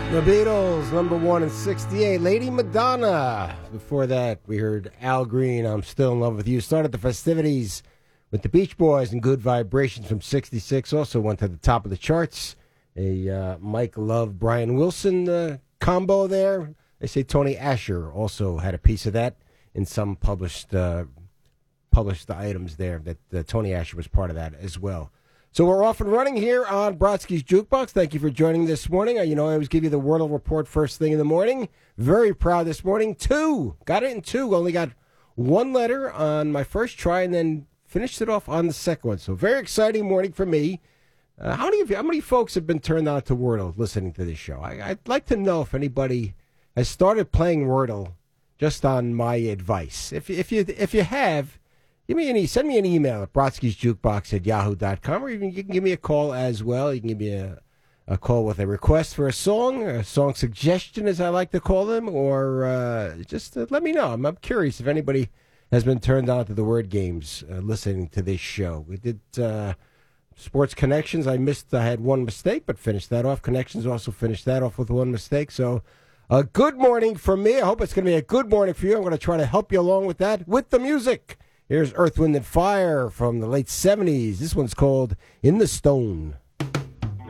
The Beatles, number one in 68. Lady Madonna. Before that, we heard Al Green, I'm Still in Love with You. Started the festivities with the Beach Boys and Good Vibrations from 66. Also went to the top of the charts. A Mike Love, Brian Wilson combo there. They say Tony Asher also had a piece of that in some published items there, that Tony Asher was part of that as well. So we're off and running here on Brodsky's Jukebox. Thank you for joining this morning. You know, I always give you the Wordle Report first thing in the morning. Very proud this morning. 2. Got it in 2. Only got one letter on my first try and then finished it off on the second one. So very exciting morning for me. How many folks have been turned on to Wordle listening to this show? I'd like to know if anybody has started playing Wordle just on my advice. If you have, send me an email at brodskysjukebox@yahoo.com, or even you can give me a call as well. You can give me a call with a request for a song suggestion, as I like to call them, or just let me know. I'm curious if anybody has been turned on to the word games listening to this show. We did Sports Connections. I had one mistake, but finished that off. Connections also finished that off with one mistake. So a good morning for me. I hope it's going to be a good morning for you. I'm going to try to help you along with that with the music. Here's Earth, Wind, and Fire from the late 70s. This one's called In the Stone.